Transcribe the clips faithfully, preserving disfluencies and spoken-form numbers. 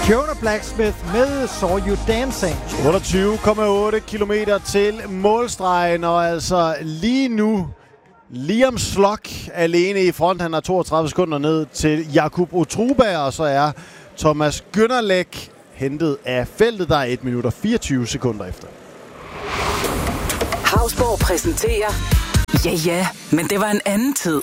Fiona Blacksmith med Saw You Dancing. otteogtyve komma otte kilometer til målstregen, og altså lige nu Liam Slock alene i front. Han har toogtredive sekunder ned til Jakub Utruba, og så er Thomas Gynnerlæk hentet af feltet, der er et minut og fireogtyve sekunder efter. Hausborg præsenterer... Ja, ja, men det var en anden tid.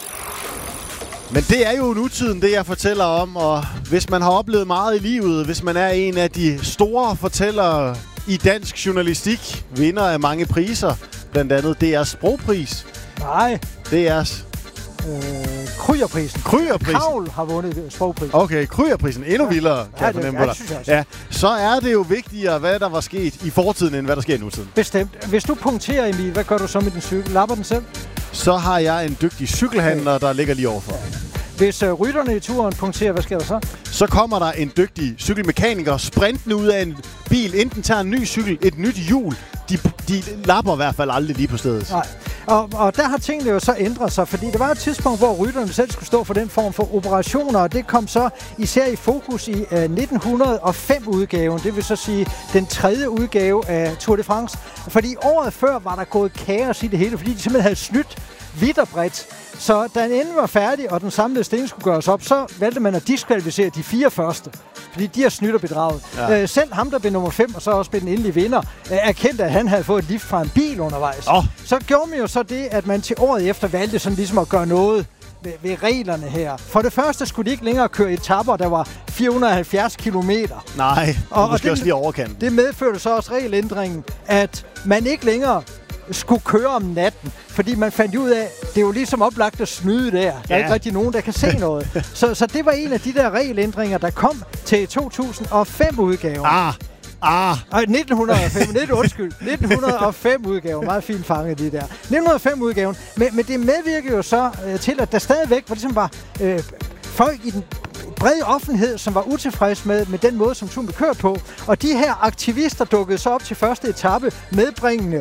Men det er jo nutiden, det jeg fortæller om, og hvis man har oplevet meget i livet, hvis man er en af de store fortællere i dansk journalistik, vinder af mange priser, blandt andet D R's sprogpris. Nej. D R's... Øh, Krygerprisen. Krygerprisen. Kavl har vundet sprogprisen. Okay, Krygerprisen. Endnu vildere, kan ja, jeg fornemme på dig. Jeg ja, så er det jo vigtigere, hvad der var sket i fortiden, end hvad der sker i nutiden. Bestemt. Hvis du punkterer, Emil, hvad gør du så med din cykel? Lapper den selv? Så har jeg en dygtig cykelhandler, der ligger lige overfor. Hvis uh, rytterne i turen punkterer, hvad sker der så? Så kommer der en dygtig cykelmekaniker sprintende ud af en bil. Enten tager en ny cykel, et nyt hjul. De, de lapper i hvert fald aldrig lige på stedet. Nej. Og, og der har tingene jo så ændret sig, fordi der var et tidspunkt, hvor rytterne selv skulle stå for den form for operationer, og det kom så især i fokus i uh, nitten hundrede og fem-udgaven. Det vil så sige den tredje udgave af Tour de France. Fordi året før var der gået kaos i det hele, fordi de simpelthen havde snydt vidt og bredt. Så da den endelig var færdig, og den samlede stilling skulle gøres op, så valgte man at diskvalificere de fire første. Fordi de har snydt og bedraget. Ja. Øh, selv ham, der blev nummer fem, og så også blev den endelige vinder, øh, erkendte, at han havde fået et lift fra en bil undervejs. Oh. Så gjorde man jo så det, at man til året efter valgte sådan ligesom at gøre noget ved, ved reglerne her. For det første skulle de ikke længere køre etaper, der var fire hundrede og halvfjerds kilometer. Nej, og, måske og også lige overkanten. Det medførte så også regelændringen, at man ikke længere skulle køre om natten, fordi man fandt ud af, det er jo ligesom oplagt at snyde der. Der er ja. ikke rigtig nogen, der kan se noget. så, så det var en af de der regelændringer, der kom til to tusind og fem-udgaven. Ah, ah. Ej, nitten hundrede og fem, nitten, undskyld, nitten hundrede og fem-udgaven. Meget fint fanget, de der. nitten hundrede og fem-udgaven. Men, men det medvirker jo så øh, til, at der stadigvæk var, ligesom var øh, folk i den brede offentlighed, som var utilfreds med, med den måde, som turen blev kørt på. Og de her aktivister dukkede så op til første etape medbringende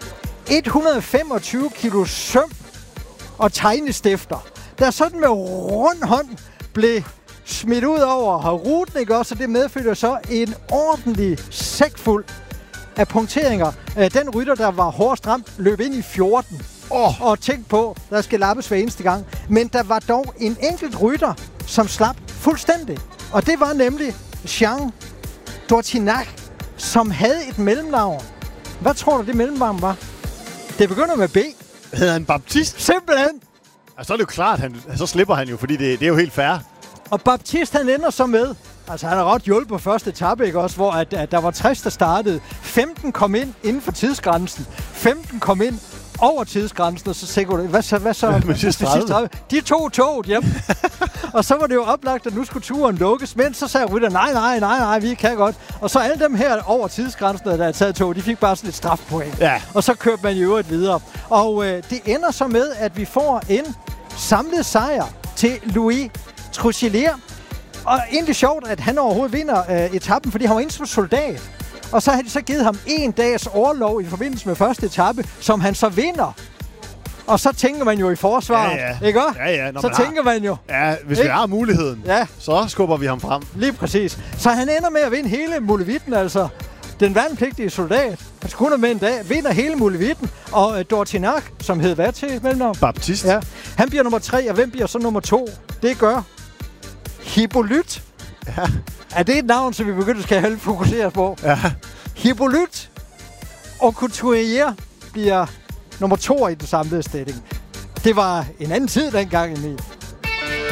et hundrede og femogtyve kilo søm og tegnestifter, der sådan med rund hånd blev smidt ud over ruten, ikke også? Og det medførte så en ordentlig sæk fuld af punkteringer. Den rytter, der var hårdest ramt, løb ind i fjorten. Oh. Og tænk på, der skal lappes hver eneste gang. Men der var dog en enkelt rytter, som slap fuldstændig. Og det var nemlig Jean Dortinac, som havde et mellemnavn. Hvad tror du, det mellemnavn var? Det begynder med B. Hedder han Baptiste? Simpelthen. Altså, så er det jo klart, han, så slipper han jo, fordi det, det er jo helt fair. Og Baptiste, han ender så med, altså han har ret hjulpet på første etape, ikke også, hvor at, at der var tres, der startede. femten kom ind inden for tidsgrænsen. femten kom ind over tidsgrænsen, og så tænker du, hvad så? Hvad så? Ja, sidste tredive. De tog toget hjem. Og så var det jo oplagt, at nu skulle turen lukkes. Men så sagde rytter, nej, nej, nej, nej, vi kan godt. Og så alle dem her over tidsgrænsen, der er taget tog, de fik bare sådan et strafpoint. Ja. Og så kørte man i øvrigt videre. Og øh, det ender så med, at vi får en samlet sejr til Louis Truchelier. Og egentlig sjovt, at han overhovedet vinder øh, etappen, fordi han var en som soldat. Og så har de så givet ham en dags orlov i forbindelse med første etape, som han så vinder. Og så tænker man jo i forsvaret, ja, ja. ikke? Ja, ja, så man tænker har, man jo. Ja, hvis ikke? vi har muligheden, ja. så skubber vi ham frem. Lige præcis. Så han ender med at vinde hele Mulevitten, altså. Den værnepligtige soldat, han skulle med en dag, vinder hele Mulevitten. Og uh, Dortinac, som hed hvad til mellemnavn? Baptiste. Ja. Han bliver nummer tre, og hvem bliver så nummer to? Det gør Hippolyte. Ja. Er det et navn, som vi begynder skal have fokuseret på? Ja. Hippolyte og Couturier bliver nummer to i den samlede stilling. Det var en anden tid dengang, Emil.